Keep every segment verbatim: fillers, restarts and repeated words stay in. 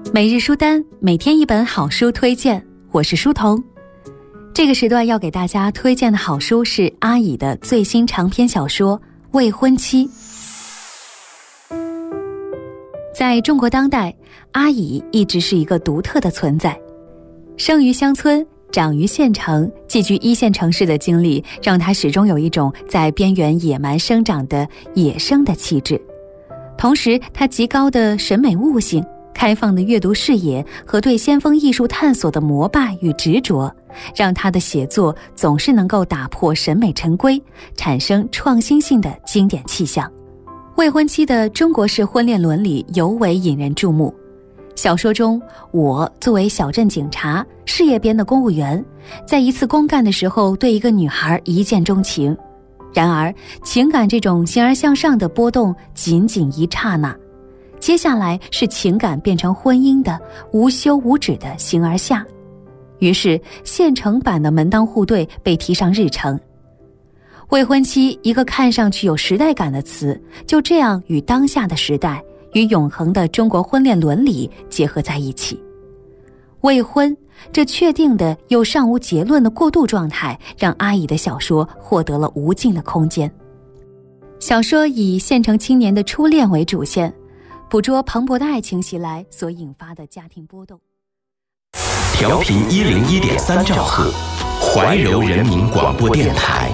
每日书单，每天一本好书推荐，我是书童。这个时段要给大家推荐的好书是阿乙的最新长篇小说《未婚妻》。在中国当代，阿乙一直是一个独特的存在。生于乡村，长于县城，寄居一线城市的经历让他始终有一种在边缘野蛮生长的野生的气质。同时，他极高的审美悟性、开放的阅读视野和对先锋艺术探索的膜拜与执着，让他的写作总是能够打破审美陈规，产生创新性的经典气象。未婚妻的中国式婚恋伦理尤为引人注目。小说中，我作为小镇警察、事业编的公务员，在一次公干的时候对一个女孩一见钟情。然而，情感这种形而向上的波动仅仅一刹那，接下来是情感变成婚姻的无休无止的形而下。于是，县城版的门当户对被提上日程。未婚妻，一个看上去有时代感的词，就这样与当下的时代、与永恒的中国婚恋伦理结合在一起。未婚，这确定的又尚无结论的过渡状态，让阿乙的小说获得了无尽的空间。小说以县城青年的初恋为主线，捕捉磅礴的爱情袭来所引发的家庭波动。 调频一零一点三兆赫，怀柔人民广播电台。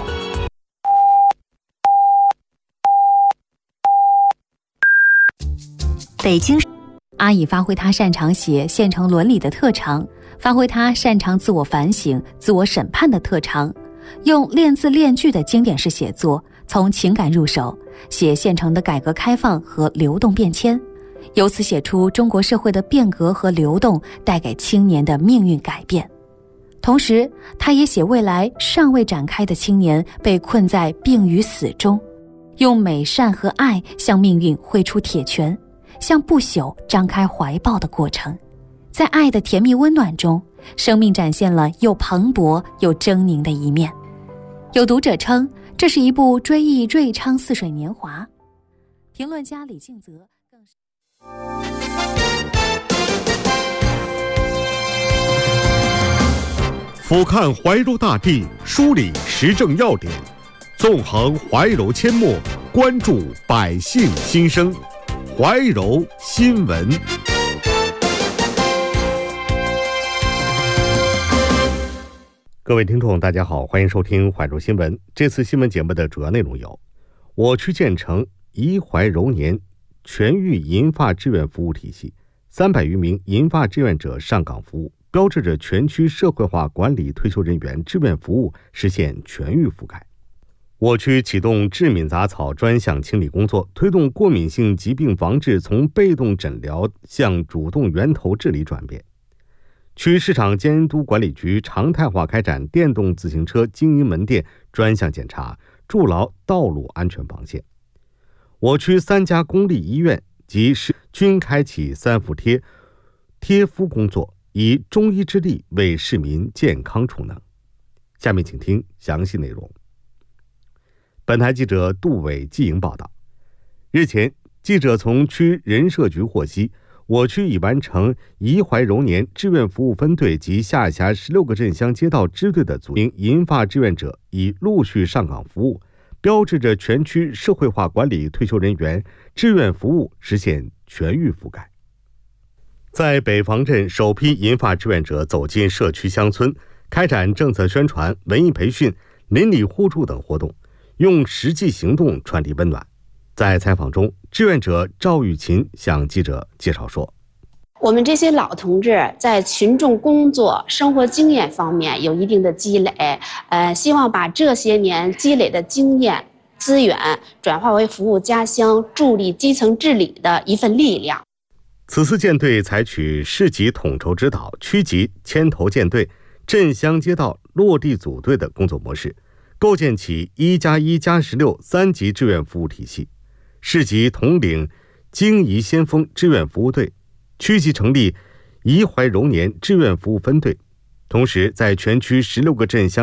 北京，阿乙发挥他擅长写县城伦理的特长，发挥他擅长自我反省、自我审判的特长，用练字练句的经典式写作，从情感入手，写县城的改革开放和流动变迁，由此写出中国社会的变革和流动带给青年的命运改变。同时，他也写未来尚未展开的青年被困在病与死中，用美善和爱向命运挥出铁拳，向不朽张开怀抱的过程。在爱的甜蜜温暖中，生命展现了又蓬勃又狰狞的一面。有读者称，这是一部追忆瑞昌似水年华。评论家李敬泽更是俯瞰怀柔大地，梳理时政要点，纵横怀柔阡陌，关注百姓心声。怀柔新闻。各位听众大家好，欢迎收听怀柔新闻。这次新闻节目的主要内容有：我区建成怡怀柔年全域银发志愿服务体系，三百余名银发志愿者上岗服务，标志着全区社会化管理退休人员志愿服务实现全域覆盖。我区启动致敏杂草专项清理工作，推动过敏性疾病防治从被动诊疗向主动源头治理转变。区市场监督管理局常态化开展电动自行车经营门店专项检查，筑牢道路安全防线。我区三家公立医院及市均开启三伏贴贴敷工作，以中医之力为市民健康储能。下面请听详细内容。本台记者杜伟季莹报道，日前，记者从区人社局获悉，我区已完成怡怀柔年志愿服务分队及下辖十六个镇乡街道支队的组名银发志愿者已陆续上岗服务，标志着全区社会化管理退休人员志愿服务实现全域覆盖。在北房镇，首批银发志愿者走进社区乡村，开展政策宣传、文艺培训、邻里互助等活动，用实际行动传递温暖。在采访中，志愿者赵玉琴向记者介绍说， 我们这些老同志在群众工作、生活经验方面有一定的积累，呃，希望把这些年积累的经验、资源转化为服务家乡、助力基层治理的一份力量。 此次舰队采取市级统筹指导、区级牵头舰队、镇乡街道落地组队的工作模式，构建起一加一加十六三级志愿服务体系。市级统领经宜先锋志愿服务队，区级成立怡怀柔年志愿服务分队，同时在全区十六个镇乡